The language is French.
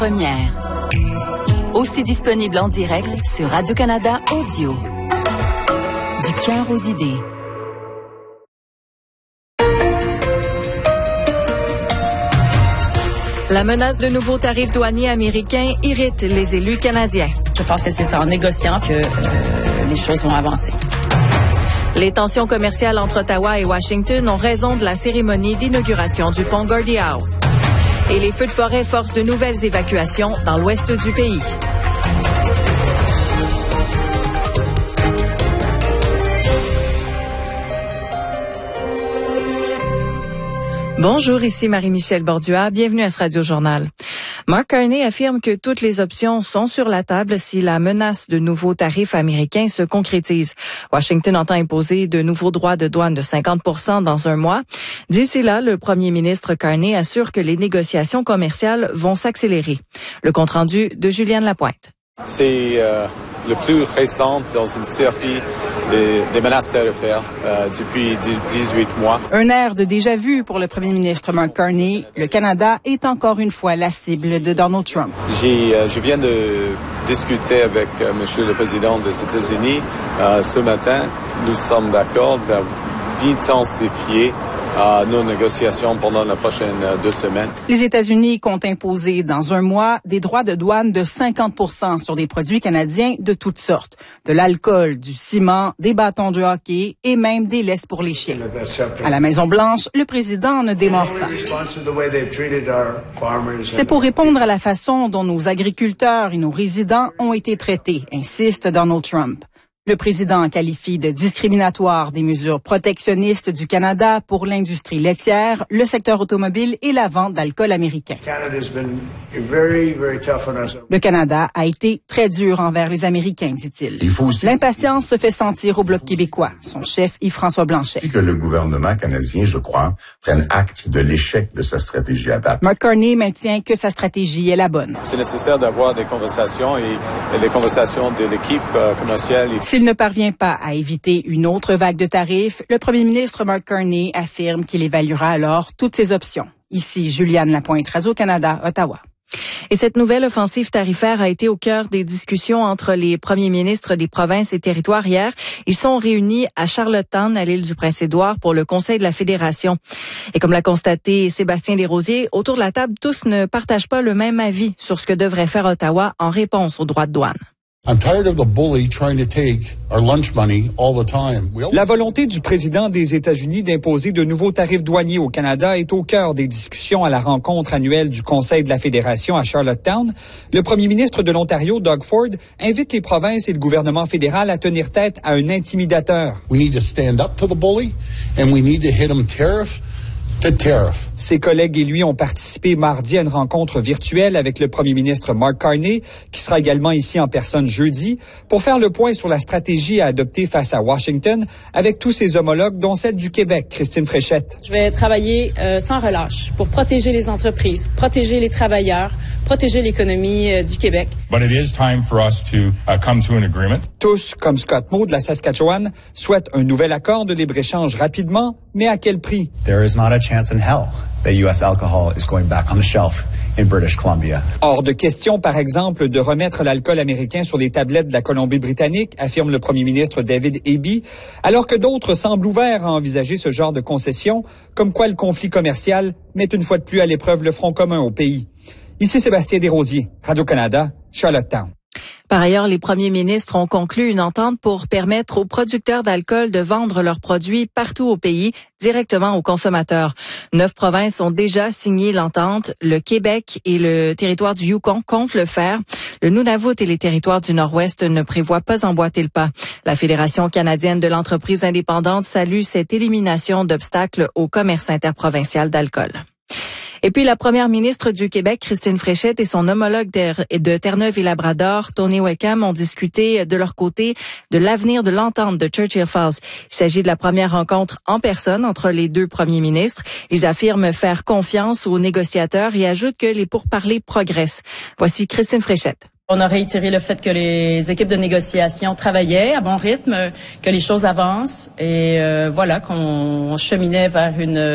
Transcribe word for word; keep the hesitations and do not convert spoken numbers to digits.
Première. Aussi disponible en direct sur Radio-Canada Audio. Du cœur aux idées. La menace de nouveaux tarifs douaniers américains irrite les élus canadiens. Je pense que c'est en négociant que euh, les choses vont avancer. Les tensions commerciales entre Ottawa et Washington ont raison de la cérémonie d'inauguration du pont Gordie Howe. Et les feux de forêt forcent de nouvelles évacuations dans l'ouest du pays. Bonjour, ici Marie-Michel Bordua. Bienvenue à ce Radio-Journal. Mark Carney affirme que toutes les options sont sur la table si la menace de nouveaux tarifs américains se concrétise. Washington entend imposer de nouveaux droits de douane de cinquante pour cent dans un mois. D'ici là, le premier ministre Carney assure que les négociations commerciales vont s'accélérer. Le compte-rendu de Juliane Lapointe. C'est euh, le plus récent dans une série des, des menaces tarifaires euh, depuis dix-huit mois. Un air de déjà-vu pour le premier ministre Mark Carney. Le Canada est encore une fois la cible de Donald Trump. J'ai, euh, je viens de discuter avec euh, Monsieur le Président des États-Unis euh, ce matin. Nous sommes d'accord d'intensifier à nos négociations pendant les prochaines deux semaines. Les États-Unis comptent imposer dans un mois des droits de douane de cinquante pour cent sur des produits canadiens de toutes sortes. De l'alcool, du ciment, des bâtons de hockey et même des laisses pour les chiens. À la Maison-Blanche, le président ne démord pas. C'est pour répondre à la façon dont nos agriculteurs et nos résidents ont été traités, insiste Donald Trump. Le président qualifie de discriminatoire des mesures protectionnistes du Canada pour l'industrie laitière, le secteur automobile et la vente d'alcool américain. Le Canada a été très dur envers les Américains, dit-il. L'impatience se fait sentir au Bloc québécois. Son chef, Yves-François Blanchet. Que le gouvernement canadien, je crois, prenne acte de l'échec de sa stratégie à date. Mark Carney maintient que sa stratégie est la bonne. C'est nécessaire d'avoir des conversations et, et les conversations de l'équipe euh, commerciale. S'il ne parvient pas à éviter une autre vague de tarifs, le premier ministre Mark Carney affirme qu'il évaluera alors toutes ses options. Ici, Juliane Lapointe, Radio-Canada, Ottawa. Et cette nouvelle offensive tarifaire a été au cœur des discussions entre les premiers ministres des provinces et territoires hier. Ils sont réunis à Charlottetown, à l'île du Prince-Édouard, pour le Conseil de la Fédération. Et comme l'a constaté Sébastien Desrosiers, autour de la table, tous ne partagent pas le même avis sur ce que devrait faire Ottawa en réponse aux droits de douane. I'm tired of the bully trying to take our lunch money all the time. La volonté du président des États-Unis d'imposer de nouveaux tarifs douaniers au Canada est au cœur des discussions à la rencontre annuelle du Conseil de la Fédération à Charlottetown. Le premier ministre de l'Ontario, Doug Ford, invite les provinces et le gouvernement fédéral à tenir tête à un intimidateur. We need to stand up to the bully and we need to hit him tariff. Ses collègues et lui ont participé mardi à une rencontre virtuelle avec le premier ministre Mark Carney, qui sera également ici en personne jeudi, pour faire le point sur la stratégie à adopter face à Washington avec tous ses homologues, dont celle du Québec, Christine Fréchette. Je vais travailler euh, sans relâche pour protéger les entreprises, protéger les travailleurs, protéger l'économie euh, du Québec. But it is time for us to uh, come to an agreement. Tous, comme Scott Moe de la Saskatchewan, souhaitent un nouvel accord de libre-échange rapidement, mais à quel prix? There is not a chance in hell that U S alcohol is going back on the shelf in British Columbia. Hors de question, par exemple, de remettre l'alcool américain sur les tablettes de la Colombie-Britannique, affirme le premier ministre David Eby, alors que d'autres semblent ouverts à envisager ce genre de concessions, comme quoi le conflit commercial met une fois de plus à l'épreuve le front commun au pays. Ici Sébastien Desrosiers, Radio-Canada, Charlottetown. Par ailleurs, les premiers ministres ont conclu une entente pour permettre aux producteurs d'alcool de vendre leurs produits partout au pays, directement aux consommateurs. Neuf provinces ont déjà signé l'entente. Le Québec et le territoire du Yukon comptent le faire. Le Nunavut et les territoires du Nord-Ouest ne prévoient pas emboîter le pas. La Fédération canadienne de l'entreprise indépendante salue cette élimination d'obstacles au commerce interprovincial d'alcool. Et puis, la première ministre du Québec, Christine Fréchette, et son homologue de Terre-Neuve et Labrador, Tony Wickham, ont discuté de leur côté de l'avenir de l'entente de Churchill Falls. Il s'agit de la première rencontre en personne entre les deux premiers ministres. Ils affirment faire confiance aux négociateurs et ajoutent que les pourparlers progressent. Voici Christine Fréchette. On a réitéré le fait que les équipes de négociation travaillaient à bon rythme, que les choses avancent et euh, voilà, qu'on cheminait vers une